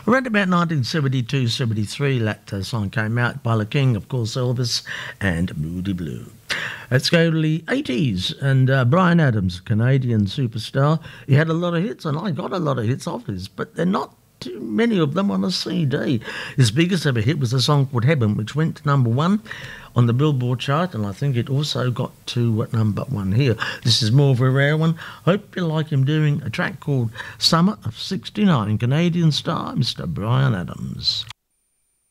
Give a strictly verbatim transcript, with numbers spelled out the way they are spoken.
Around about nineteen seventy-two seventy-three, that uh, song came out by the King, of course, Elvis, and Moody Blue. Let's go to the eighties, and uh, Bryan Adams, Canadian superstar. He had a lot of hits, and I got a lot of hits off his, but they're not too many of them on a C D. His biggest ever hit was a song called Heaven, which went to number one on the Billboard chart, and I think it also got to uh, number one here. This is more of a rare one. Hope you like him doing a track called Summer of sixty-nine. Canadian star, Mister Bryan Adams.